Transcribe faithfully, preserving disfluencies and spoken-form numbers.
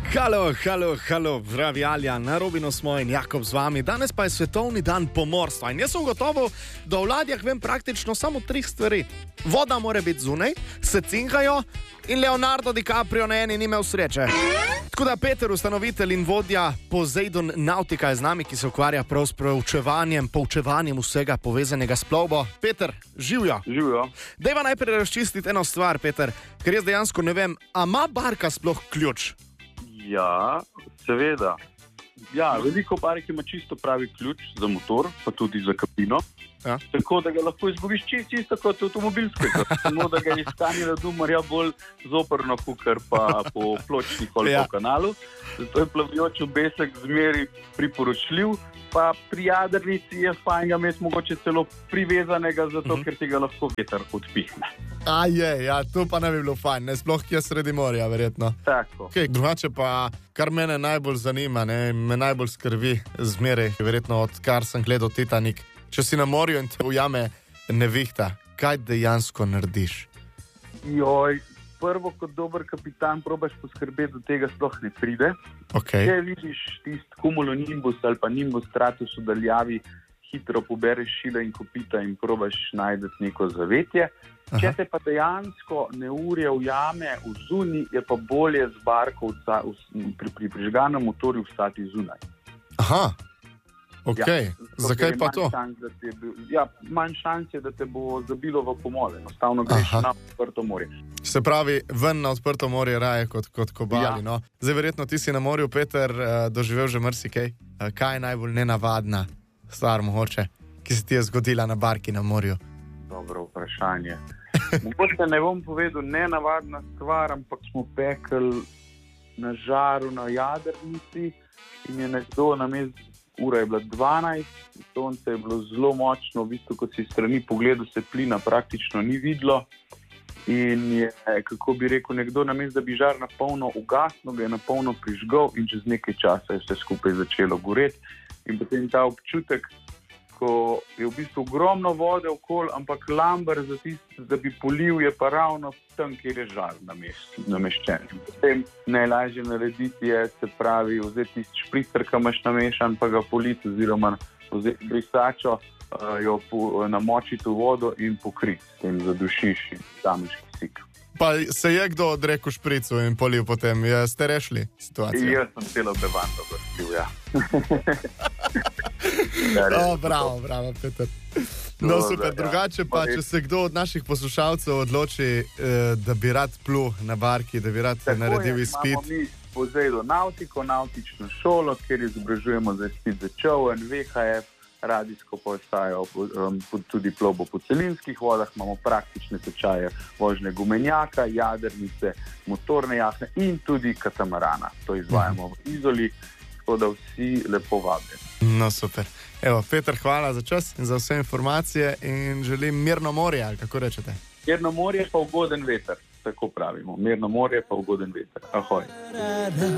Halo, halo, halo, zdravi Alja, na Robinu smo in Jakob z vami. Danes pa je svetovni dan pomorstva in jaz sem gotov, da v ladjah vem praktično samo tri stvari. Voda mora biti zunaj, se cinkajo in Leonardo DiCaprio na eni ni imel sreče. Tako da Peter, ustanovitelj in vodja Poseidon Nautica je z nami, ki se ukvarja prav s preučevanjem, poučevanjem vsega povezanega s plovbo. Peter, živjo. Živjo. Dajva najprej razčistiti eno stvar, Peter, ker jaz dejansko ne vem, a ima barka sploh ključ? Ja, seveda. Ja, veliko bark ima čisto pravi ključ za motor, pa tudi za kabino. Ja. Tako da ga lahko izgubiš čisto, čisto kot avtomobilskega. Samo da ga iskanje na Dumarja bolj zoprno, kukar pa po pločniku ali ja. po kanalu. Zato je plavijoč obesek zmeri priporočljiv. Pa pri jadrnici je fajn ga imeti mogoče celo privezanega, zato uh-huh. ker ti ga lahko veter odpihne. A je, ja, to pa ne bi bilo fajn, ne, sploh kje sredi morja, verjetno. Tako. Okay, drugače pa, kar mene najbolj zanima, ne, me najbolj skrbi zmeraj, verjetno odkar sem gledal Titanic. Če si na morju in te ujame nevihta, kaj dejansko narediš? Joj, prvo kot dober kapitan probaš poskrbeti, da tega sploh ne pride. Okay. Če vidiš tisti cumulonimbus ali pa nimbus stratus v daljavi, hitro pobereš šile in kopita in probaš najdeti neko zavetje. Aha. Če te pa dejansko neurje ujame v zuni, je pa bolje z barko vca, v, pri, pri prižganem motorju vstati zunaj. Aha, ok. Ja, zakaj pa to? Šans, te, ja, manj šans je, da te bo zabilo v pomole. Enostavno greš Aha. na odprto morje. Se pravi, ven na odprto morje raje kot, kot kobali. Ja. No? Zdaj verjetno ti si na morju, Peter, doživel že marsikaj. Kaj je najbolj nenavadna stvar mogoče, ki se ti je zgodila na barki na morju? Dobro vprašanje. Mogoče ne bom povedal nenavadna stvar, ampak smo pekli na žaru na jadrnici in je nekdo namesto, ura je bila dvanajst, sonce je bilo zelo močno, v bistvu, kot si strani pogledal, se plina praktično ni videlo in je, kako bi rekel, nekdo namesto, da bi žar na polno ugasnil, ga je na polno prižgal in čez nekaj časa je vse skupaj začelo goreti in potem ta občutek, ko je v bistvu ogromno vode okoli, ampak lamber za tisto, da bi polil, je pa ravno tam, kjer je žar nameščen. Potem najlažje narediti je, se pravi, vzeti tisti špricer, ki imaš namešan, pa ga politi, oziroma vzeti brisačo, jo namočiti v vodo in pokriti, s tem zadušiš in dameš kisik. Pa se je kdo odrekel špricu in polil potem? Ja, ste rešili situacijo? Jaz sem celo bevando vrstil, ja. O, bravo, bravo, Peter. No, super, drugače pa, če se kdo od naših poslušalcev odloči, da bi rad plul na barki, da bi rad tako naredil je, izpit. Imamo mi Poseidon Nautico, nautično šolo, kjer izobražujemo za izpit za čoln, V H F, radijsko postajo um, tudi plovbo po celinskih vodah, imamo praktične tečaje vožnje gumenjaka, jadrnice, motorne jahte in tudi katamarana. To izvajamo uh-huh. v Izoli, tako da vsi lepo vabljeni. No, super. Evo, Peter, hvala za čas in za vse informacije in želim mirno morje, ali kako rečete? Mirno morje pa ugoden veter, tako pravimo. Mirno morje pa ugoden veter. Ahoj.